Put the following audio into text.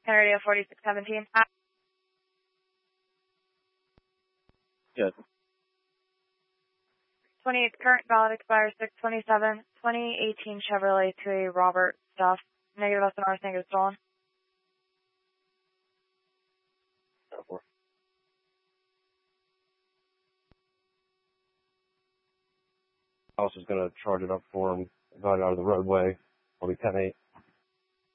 Radio 4617. Good. 28th current valid expires 6/27. 2018 Chevrolet to a Robert Stuff. Negative SNR saying it's stolen. I was just going to charge it up for him, got it out of the roadway. I'll be 10-8.